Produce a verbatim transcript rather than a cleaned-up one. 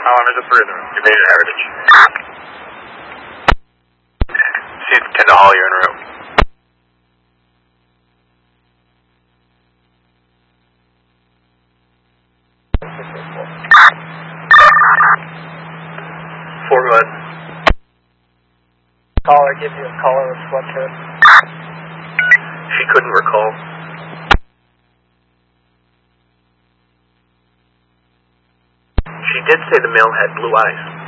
How long is it for in the room? You made it Heritage. See ten to Hall, you're in a room. Four, go ahead. Caller, give you a caller with sweatshirt. She couldn't recall. She did say the male had blue eyes.